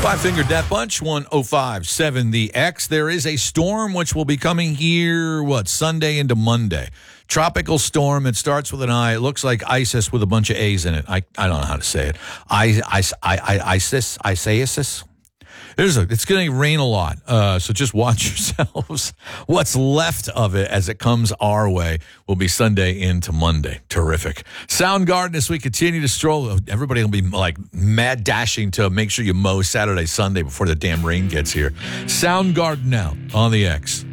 Five Finger Death Punch, 105.7 The X. There is a storm which will be coming here, Sunday into Monday. Tropical storm. It starts with an I. It looks like ISIS with a bunch of A's in it. I don't know how to say it. ISIS. It's going to rain a lot, so just watch yourselves. What's left of it as it comes our way will be Sunday into Monday. Terrific. Soundgarden, as we continue to stroll, everybody will be like mad dashing to make sure you mow Saturday, Sunday before the damn rain gets here. Soundgarden now on the X.